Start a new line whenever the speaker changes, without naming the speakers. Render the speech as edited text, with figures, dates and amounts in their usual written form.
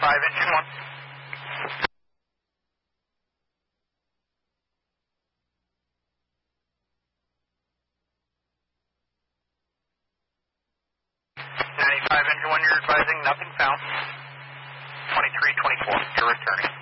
engine 1. Engine 1, you're advising nothing found. 2324, you're returning.